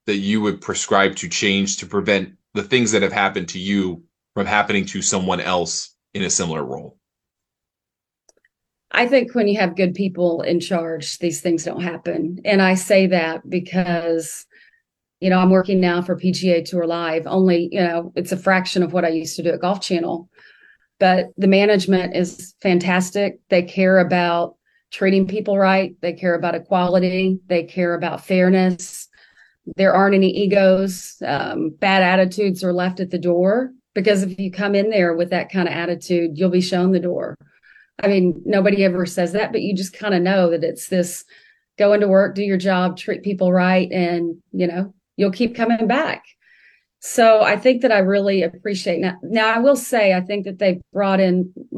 that you would prescribe to change to prevent the things that have happened to you from happening to someone else in a similar role? I think when you have good people in charge, these things don't happen. And I say that because, I'm working now for PGA Tour Live. Only, it's a fraction of what I used to do at Golf Channel. But the management is fantastic. They care about treating people right. They care about equality. They care about fairness. There aren't any egos. Bad attitudes are left at the door because if you come in there with that kind of attitude, you'll be shown the door. I mean, nobody ever says that, but you just kind of know that it's this go into work, do your job, treat people right, and you'll keep coming back. So I think that I really appreciate now. Now I will say I think that they brought in